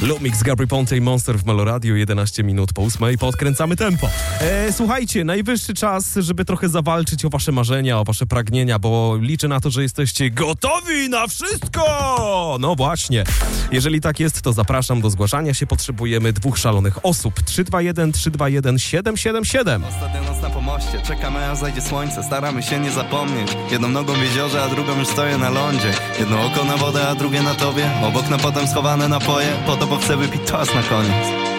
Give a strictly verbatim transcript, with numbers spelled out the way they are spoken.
Lumix, Gabry Ponte i Monster w Meloradiu, jedenaście minut po ósmej, podkręcamy tempo. E, słuchajcie, najwyższy czas, żeby trochę zawalczyć o wasze marzenia, o wasze pragnienia, bo liczę na to, że jesteście gotowi na wszystko! No właśnie. Jeżeli tak jest, to zapraszam do zgłaszania się. Potrzebujemy dwóch szalonych osób. trzy dwa jeden, trzy dwa jeden, siedem siedem siedem. Ostatnia noc na pomoście, czekamy aż zajdzie słońce. Staramy się nie zapomnieć. Jedną nogą w jeziorze, a drugą już stoję na lądzie. Jedno oko na wodę, a drugie na tobie. Obok na potem schowane napoje. Po to, bo chcę wypić toast na koniec.